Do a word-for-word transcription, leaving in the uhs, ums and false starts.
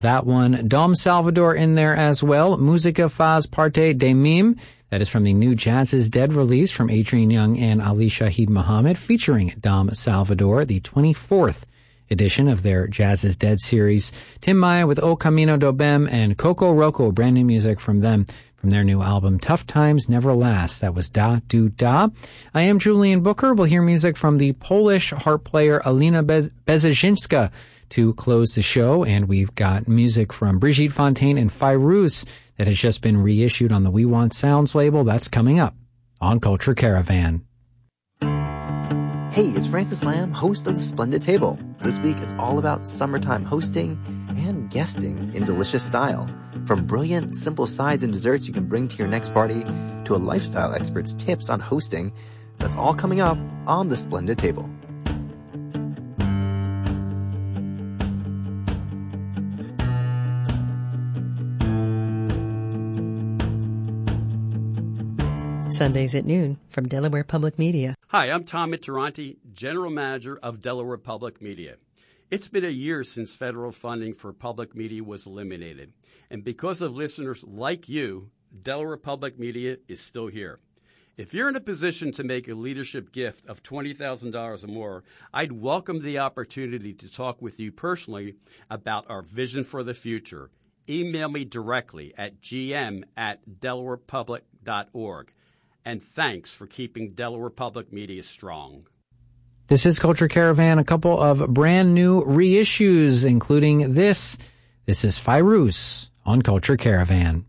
That one, Dom Salvador in there as well. Musica faz parte de mim. That is from the new Jazz is Dead release from Adrian Young and Ali Shaheed Muhammad, featuring Dom Salvador, the twenty-fourth edition of their Jazz is Dead series. Tim Maya with O Camino do Bem and Coco Roco, brand new music from them, from their new album, Tough Times Never Last. That was Da Do Da. I am Julian Booker. We'll hear music from the Polish harp player Alina Be- Bezezinska to close the show, and we've got music from Brigitte Fontaine and Fairuz that has just been reissued on the We Want Sounds label. That's coming up on Culture Caravan. Hey, it's Francis Lamb, host of The Splendid Table. This week it's all about summertime hosting and guesting in delicious style. From brilliant, simple sides and desserts you can bring to your next party to a lifestyle expert's tips on hosting, that's all coming up on The Splendid Table. Sundays at noon from Delaware Public Media. Hi, I'm Tom Mitteranti, General Manager of Delaware Public Media. It's been a year since federal funding for public media was eliminated. And because of listeners like you, Delaware Public Media is still here. If you're in a position to make a leadership gift of twenty thousand dollars or more, I'd welcome the opportunity to talk with you personally about our vision for the future. Email me directly at gm at delaware public dot org. And thanks for keeping Delaware Public Media strong. This is Culture Caravan, a couple of brand new reissues, including this. This is Fairuz on Culture Caravan.